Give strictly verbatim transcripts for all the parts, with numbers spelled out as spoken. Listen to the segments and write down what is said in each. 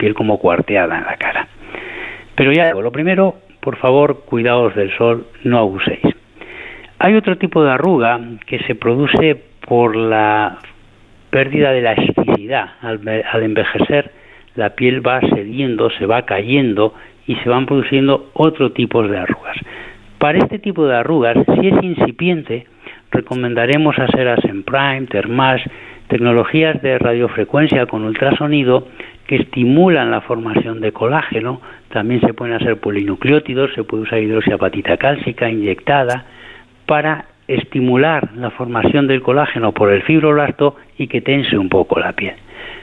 piel como cuarteada en la cara. Pero ya digo, lo primero, por favor, cuidaos del sol, no abuséis. Hay otro tipo de arruga que se produce por la pérdida de la elasticidad. Al, al envejecer, la piel va cediendo, se va cayendo y se van produciendo otro tipo de arrugas. Para este tipo de arrugas, si es incipiente, recomendaremos hacer Asen Prime, Thermage, tecnologías de radiofrecuencia con ultrasonido que estimulan la formación de colágeno. También se pueden hacer polinucleótidos, se puede usar hidroxiapatita cálcica inyectada para estimular la formación del colágeno por el fibroblasto y que tense un poco la piel.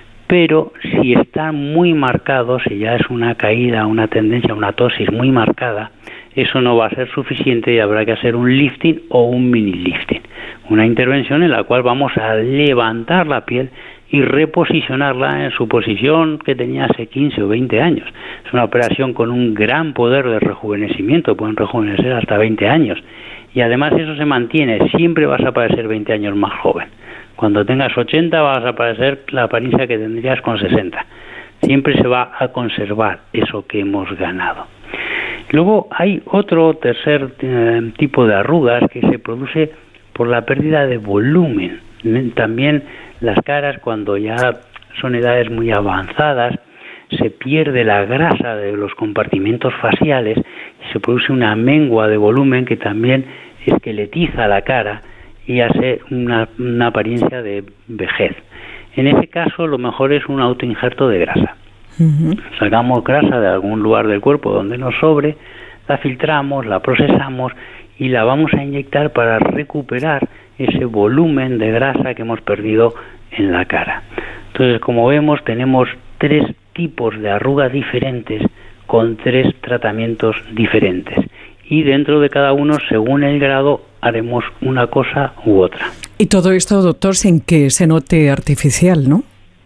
Pero si está muy marcado, si ya es una caída, una tendencia, una ptosis muy marcada, eso no va a ser suficiente y habrá que hacer un lifting o un mini lifting, una intervención en la cual vamos a levantar la piel y reposicionarla en su posición que tenía hace quince o veinte años. Es una operación con un gran poder de rejuvenecimiento, pueden rejuvenecer hasta veinte años. Y además eso se mantiene, siempre vas a parecer veinte años más joven. Cuando tengas ochenta vas a parecer la apariencia que tendrías con sesenta. Siempre se va a conservar eso que hemos ganado. Luego hay otro tercer eh, tipo de arrugas que se produce por la pérdida de volumen. También las caras, cuando ya son edades muy avanzadas, se pierde la grasa de los compartimentos faciales y se produce una mengua de volumen que también esqueletiza la cara y hace una, una apariencia de vejez. En ese caso, lo mejor es un autoinjerto de grasa. Uh-huh. Sacamos grasa de algún lugar del cuerpo donde nos sobre, la filtramos, la procesamos y la vamos a inyectar para recuperar ese volumen de grasa que hemos perdido en la cara. Entonces, como vemos, tenemos tres tipos de arrugas diferentes con tres tratamientos diferentes. Y dentro de cada uno, según el grado, haremos una cosa u otra. Y todo esto, doctor, sin que se note artificial, ¿no?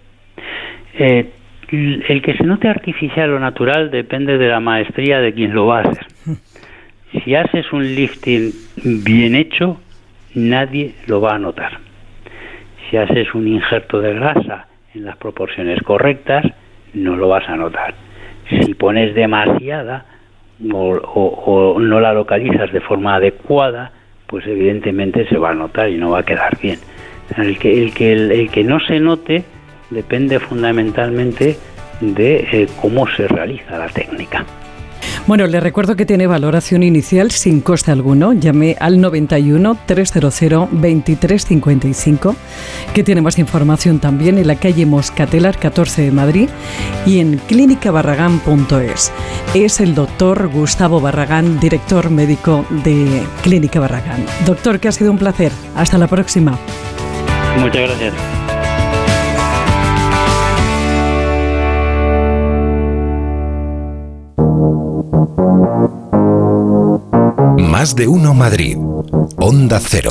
Eh, el que se note artificial o natural depende de la maestría de quien lo va a hacer. Si haces un lifting bien hecho, nadie lo va a notar. Si haces un injerto de grasa en las proporciones correctas, no lo vas a notar. Si pones demasiada o, o, o no la localizas de forma adecuada, pues evidentemente se va a notar y no va a quedar bien. El que, el que, el, el que no se note depende fundamentalmente de eh, cómo se realiza la técnica. Bueno, le recuerdo que tiene valoración inicial sin coste alguno. Llame al noventa y uno, trescientos veintitrés cincuenta y cinco, que tiene más información también en la calle Moscatelar catorce de Madrid y en clínica barragán punto es. Es el doctor Gustavo Barragán, director médico de Clínica Barragán. Doctor, que ha sido un placer. Hasta la próxima. Muchas gracias. Más de uno Madrid. Onda Cero.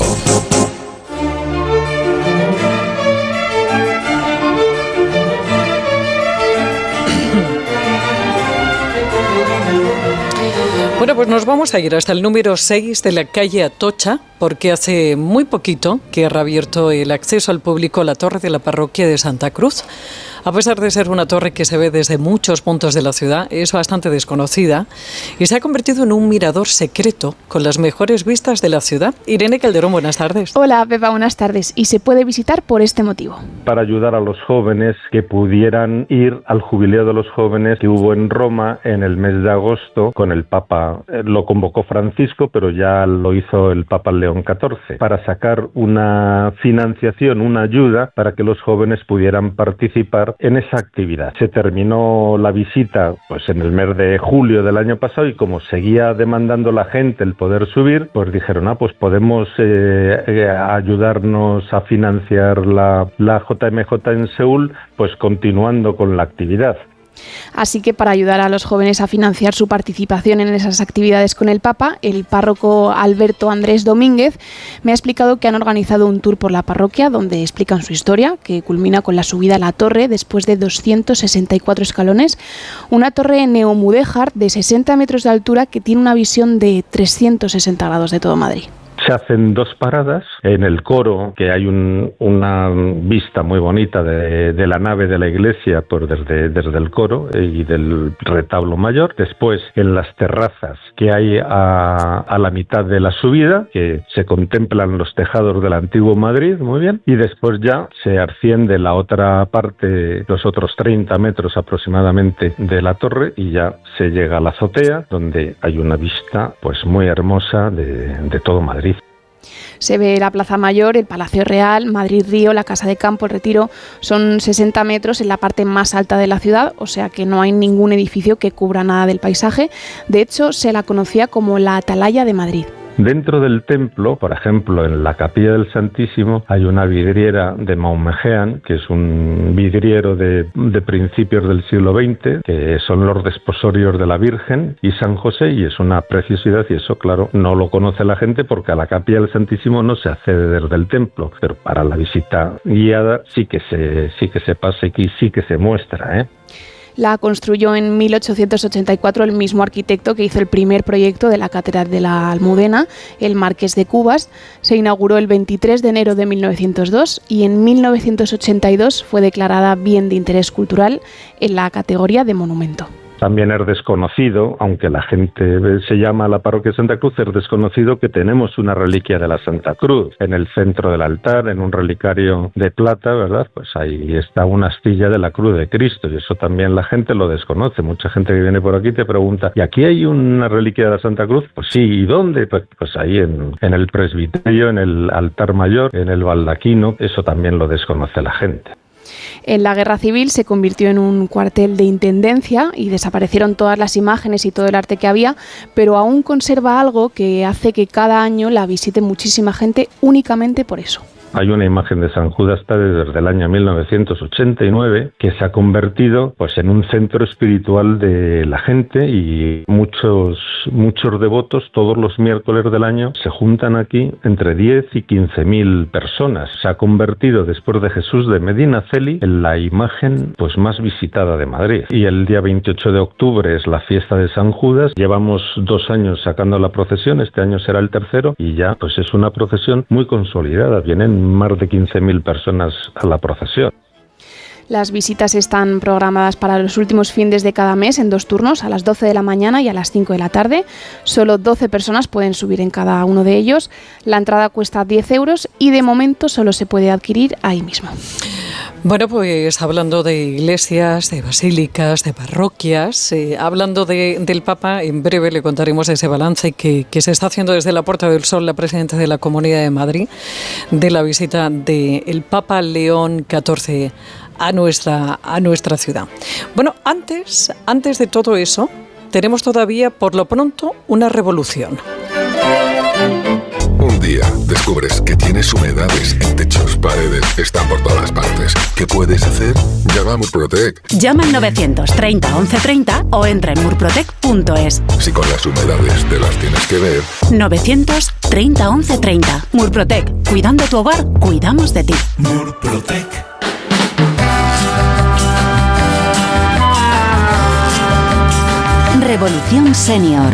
Bueno, pues nos vamos a ir hasta el número seis de la calle Atocha, porque hace muy poquito que ha reabierto el acceso al público a la torre de la parroquia de Santa Cruz. A pesar de ser una torre que se ve desde muchos puntos de la ciudad, es bastante desconocida y se ha convertido en un mirador secreto con las mejores vistas de la ciudad. Irene Calderón, buenas tardes. Hola, Pepa, buenas tardes. Y se puede visitar por este motivo. Para ayudar a los jóvenes que pudieran ir al jubileo de los jóvenes que hubo en Roma en el mes de agosto con el Papa. Lo convocó Francisco, pero ya lo hizo el Papa León catorce, para sacar una financiación, una ayuda para que los jóvenes pudieran participar en esa actividad. Se terminó la visita pues en el mes de julio del año pasado y como seguía demandando la gente el poder subir, pues dijeron, ah, pues podemos eh, eh, ayudarnos a financiar la, la J M J en Seúl, pues continuando con la actividad. Así que para ayudar a los jóvenes a financiar su participación en esas actividades con el Papa, el párroco Alberto Andrés Domínguez me ha explicado que han organizado un tour por la parroquia donde explican su historia, que culmina con la subida a la torre después de doscientos sesenta y cuatro escalones, una torre neomudéjar de sesenta metros de altura que tiene una visión de trescientos sesenta grados de todo Madrid. Se hacen dos paradas. En el coro, que hay un, una vista muy bonita de, de la nave de la iglesia por desde, desde el coro y del retablo mayor. Después, en las terrazas que hay a, a la mitad de la subida, que se contemplan los tejados del antiguo Madrid, muy bien. Y después ya se asciende la otra parte, los otros treinta metros aproximadamente de la torre, y ya se llega a la azotea, donde hay una vista pues muy hermosa de, de todo Madrid. Se ve la Plaza Mayor, el Palacio Real, Madrid-Río, la Casa de Campo, el Retiro. Son sesenta metros en la parte más alta de la ciudad, o sea que no hay ningún edificio que cubra nada del paisaje. De hecho, se la conocía como la Atalaya de Madrid. Dentro del templo, por ejemplo, en la Capilla del Santísimo, hay una vidriera de Maumejean, que es un vidriero de, de principios del siglo veinte, que son los desposorios de la Virgen y San José, y es una preciosidad, y eso, claro, no lo conoce la gente porque a la Capilla del Santísimo no se accede desde el templo, pero para la visita guiada sí que se, sí que se pasa y sí que se muestra, ¿eh? La construyó en mil ochocientos ochenta y cuatro el mismo arquitecto que hizo el primer proyecto de la Catedral de la Almudena, el Marqués de Cubas. Se inauguró el veintitrés de enero de mil novecientos dos y en mil novecientos ochenta y dos fue declarada Bien de Interés Cultural en la categoría de monumento. También es desconocido, aunque la gente se llama la parroquia de Santa Cruz, es desconocido que tenemos una reliquia de la Santa Cruz en el centro del altar, en un relicario de plata, ¿verdad? Pues ahí está una astilla de la Cruz de Cristo, y eso también la gente lo desconoce. Mucha gente que viene por aquí te pregunta, ¿y aquí hay una reliquia de la Santa Cruz? Pues sí, ¿y dónde? Pues, pues ahí en, en el presbiterio, en el altar mayor, en el baldaquino. Eso también lo desconoce la gente. En la Guerra Civil se convirtió en un cuartel de intendencia y desaparecieron todas las imágenes y todo el arte que había, pero aún conserva algo que hace que cada año la visite muchísima gente únicamente por eso. Hay una imagen de San Judas Tadeo desde el año mil novecientos ochenta y nueve que se ha convertido pues en un centro espiritual de la gente, y muchos muchos devotos todos los miércoles del año se juntan aquí, entre diez y quince mil personas. Se ha convertido, después de Jesús de Medinaceli, en la imagen pues más visitada de Madrid. Y el día veintiocho de octubre es la fiesta de San Judas. Llevamos dos años sacando la procesión, este año será el tercero, y ya pues es una procesión muy consolidada. Vienen más de quince mil personas a la procesión. Las visitas están programadas para los últimos fines de cada mes en dos turnos, a las doce de la mañana y a las cinco de la tarde. Solo doce personas pueden subir en cada uno de ellos. La entrada cuesta diez euros y de momento solo se puede adquirir ahí mismo. Bueno, pues hablando de iglesias, de basílicas, de parroquias, eh, hablando de, del Papa, en breve le contaremos ese balance que, que se está haciendo desde la Puerta del Sol, la presidenta de la Comunidad de Madrid, de la visita del Papa León catorce a nuestra, a nuestra ciudad. Bueno, antes, antes de todo eso, tenemos todavía, por lo pronto, una revolución. Un día descubres que tienes humedades en techos, paredes, están por todas partes. ¿Qué puedes hacer? Llama a Murprotec. Llama al novecientos treinta once treinta o entra en murprotec punto es. Si con las humedades te las tienes que ver. novecientos treinta once treinta. Murprotec. Cuidando tu hogar, cuidamos de ti. Murprotec. Revolución Senior.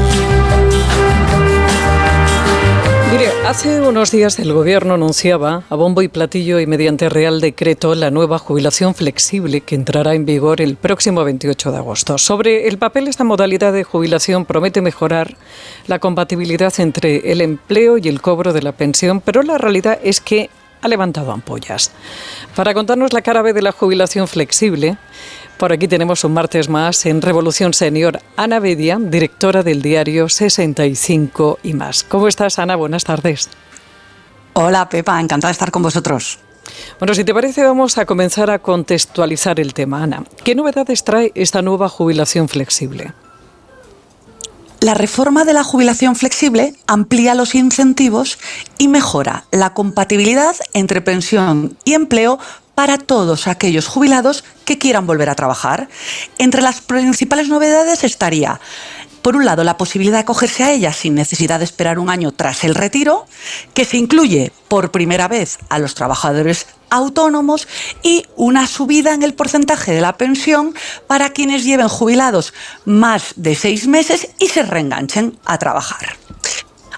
Mire, hace unos días el Gobierno anunciaba a bombo y platillo y mediante Real Decreto la nueva jubilación flexible que entrará en vigor el próximo veintiocho de agosto. Sobre el papel, esta modalidad de jubilación promete mejorar la compatibilidad entre el empleo y el cobro de la pensión, pero la realidad es que ha levantado ampollas. Para contarnos la cara B de la jubilación flexible, por aquí tenemos un martes más en Revolución Senior Ana Bedia, directora del diario sesenta y cinco y más. ¿Cómo estás, Ana? Buenas tardes. Hola, Pepa, encantada de estar con vosotros. Bueno, si te parece, vamos a comenzar a contextualizar el tema. Ana, ¿qué novedades trae esta nueva jubilación flexible? La reforma de la jubilación flexible amplía los incentivos y mejora la compatibilidad entre pensión y empleo para todos aquellos jubilados que quieran volver a trabajar. Entre las principales novedades estaría, por un lado, la posibilidad de acogerse a ella sin necesidad de esperar un año tras el retiro, que se incluye por primera vez a los trabajadores autónomos, y una subida en el porcentaje de la pensión para quienes lleven jubilados más de seis meses y se reenganchen a trabajar.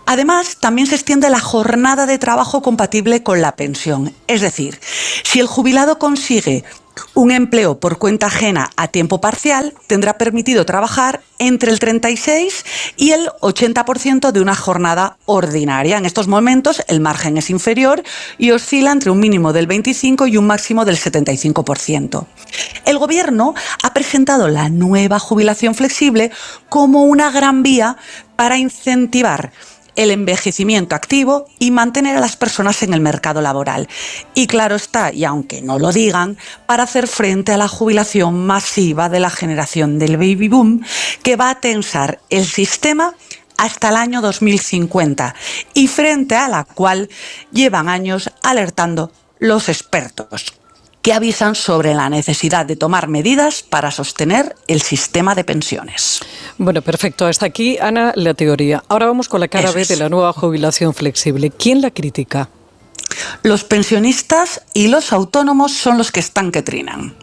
Además, también se extiende la jornada de trabajo compatible con la pensión. Es decir, si el jubilado consigue un empleo por cuenta ajena a tiempo parcial, tendrá permitido trabajar entre el treinta y seis y el ochenta por ciento de una jornada ordinaria. En estos momentos el margen es inferior y oscila entre un mínimo del veinticinco y un máximo del setenta y cinco por ciento. El Gobierno ha presentado la nueva jubilación flexible como una gran vía para incentivar el envejecimiento activo y mantener a las personas en el mercado laboral. Y claro está, y aunque no lo digan, para hacer frente a la jubilación masiva de la generación del baby boom, que va a tensar el sistema hasta el año dos mil cincuenta y frente a la cual llevan años alertando los expertos, que avisan sobre la necesidad de tomar medidas para sostener el sistema de pensiones. Bueno, perfecto. Hasta aquí, Ana, la teoría. Ahora vamos con la cara Eso B es. de la nueva jubilación flexible. ¿Quién la critica? Los pensionistas y los autónomos son los que están que trinan.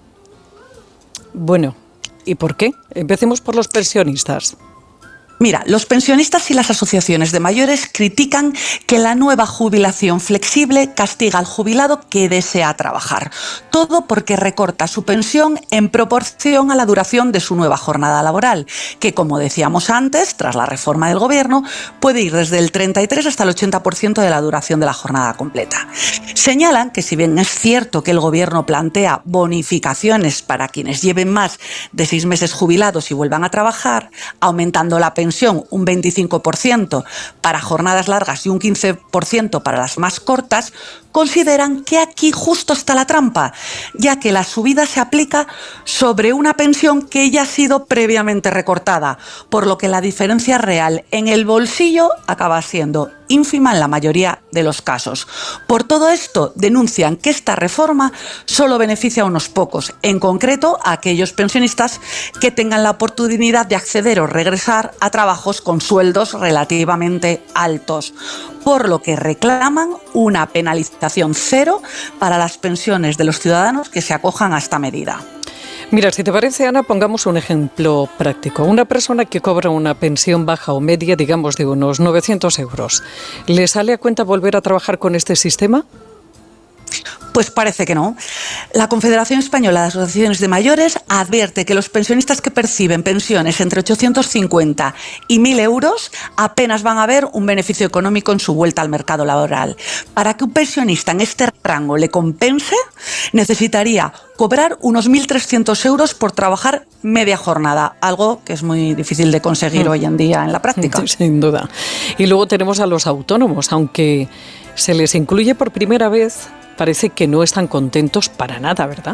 Bueno, ¿y por qué? Empecemos por los pensionistas. Mira, los pensionistas y las asociaciones de mayores critican que la nueva jubilación flexible castiga al jubilado que desea trabajar. Todo porque recorta su pensión en proporción a la duración de su nueva jornada laboral, que, como decíamos antes, tras la reforma del Gobierno, puede ir desde el treinta y tres hasta el ochenta por ciento de la duración de la jornada completa. Señalan que si bien es cierto que el Gobierno plantea bonificaciones para quienes lleven más de seis meses jubilados y vuelvan a trabajar, aumentando la pensión un veinticinco por ciento para jornadas largas y un quince por ciento para las más cortas, consideran que aquí justo está la trampa, ya que la subida se aplica sobre una pensión que ya ha sido previamente recortada, por lo que la diferencia real en el bolsillo acaba siendo ínfima en la mayoría de los casos. Por todo esto, denuncian que esta reforma solo beneficia a unos pocos, en concreto a aquellos pensionistas que tengan la oportunidad de acceder o regresar a trabajos con sueldos relativamente altos, por lo que reclaman una penalización cero para las pensiones de los ciudadanos que se acojan a esta medida. Mira, si te parece, Ana, pongamos un ejemplo práctico. Una persona que cobra una pensión baja o media, digamos de unos novecientos euros, ¿le sale a cuenta volver a trabajar con este sistema? Pues parece que no. La Confederación Española de Asociaciones de Mayores advierte que los pensionistas que perciben pensiones entre ochocientos cincuenta y mil euros apenas van a ver un beneficio económico en su vuelta al mercado laboral. Para que un pensionista en este rango le compense, necesitaría cobrar unos mil trescientos euros por trabajar media jornada, algo que es muy difícil de conseguir mm. hoy en día en la práctica. Sin duda. Y luego tenemos a los autónomos, aunque se les incluye por primera vez, parece que no están contentos para nada, ¿verdad?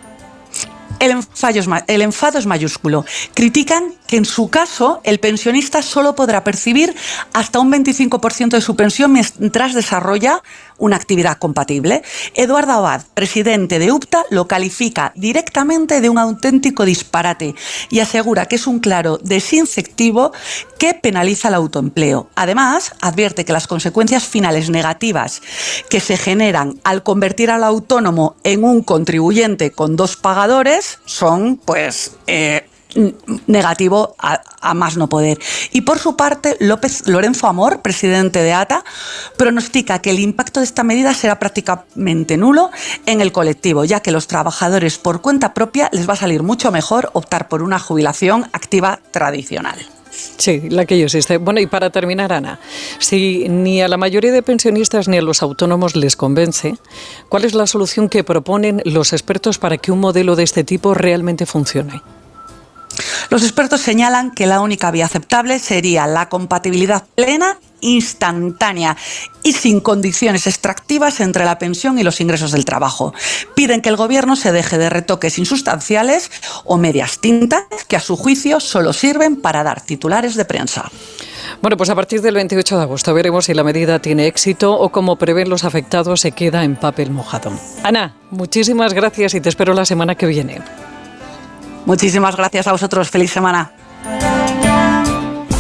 El enfado, es, el enfado es mayúsculo. Critican que en su caso el pensionista solo podrá percibir hasta un veinticinco por ciento de su pensión mientras desarrolla una actividad compatible. Eduardo Abad, presidente de U P T A, lo califica directamente de un auténtico disparate y asegura que es un claro desincentivo que penaliza el autoempleo. Además, advierte que las consecuencias finales negativas que se generan al convertir al autónomo en un contribuyente con dos pagadores son, pues, eh, negativo a, a más no poder. Y por su parte, López Lorenzo Amor, presidente de A T A, pronostica que el impacto de esta medida será prácticamente nulo en el colectivo, ya que los trabajadores por cuenta propia les va a salir mucho mejor optar por una jubilación activa tradicional. Sí, la que yo existe. Bueno, y para terminar, Ana, si ni a la mayoría de pensionistas ni a los autónomos les convence, ¿cuál es la solución que proponen los expertos para que un modelo de este tipo realmente funcione? Los expertos señalan que la única vía aceptable sería la compatibilidad plena, instantánea y sin condiciones extractivas entre la pensión y los ingresos del trabajo. Piden que el Gobierno se deje de retoques insustanciales o medias tintas que a su juicio solo sirven para dar titulares de prensa. Bueno, pues a partir del veintiocho de agosto veremos si la medida tiene éxito o, como prevén los afectados, se queda en papel mojado. Ana, muchísimas gracias y te espero la semana que viene. Muchísimas gracias a vosotros. Feliz semana.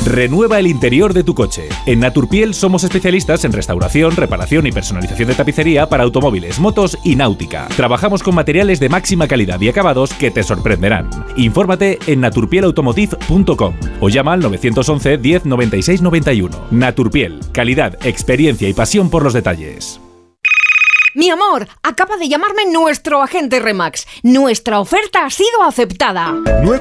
Renueva el interior de tu coche. En Naturpiel somos especialistas en restauración, reparación y personalización de tapicería para automóviles, motos y náutica. Trabajamos con materiales de máxima calidad y acabados que te sorprenderán. Infórmate en naturpiel automotive punto com o llama al nueve once diez noventa y seis noventa y uno. Naturpiel, calidad, experiencia y pasión por los detalles. Mi amor, acaba de llamarme nuestro agente Remax. Nuestra oferta ha sido aceptada.